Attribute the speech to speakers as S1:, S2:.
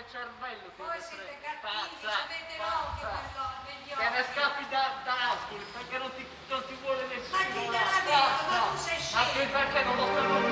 S1: cervello che
S2: voi siete cattivi, avete l'occhio per l'occhio.